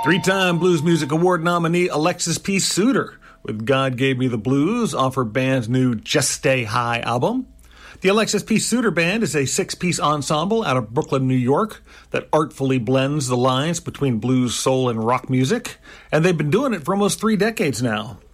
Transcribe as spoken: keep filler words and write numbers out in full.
Three-time Blues Music Award nominee Alexis P. Suter with God Gave Me the Blues off her band's new Just Stay High album. The Alexis P. Suter Band is a six-piece ensemble out of Brooklyn, New York that artfully blends the lines between blues, soul, and rock music, and they've been doing it for almost three decades now.